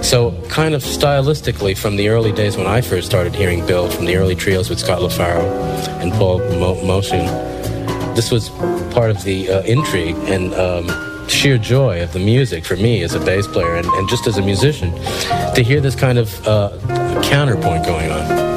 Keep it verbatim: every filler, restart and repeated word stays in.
So kind of stylistically, from the early days when I first started hearing Bill, from the early trios with Scott LaFaro and Paul Mo- Motion, this was part of the uh, intrigue and um, sheer joy of the music for me as a bass player and, and just as a musician, to hear this kind of uh, counterpoint going on.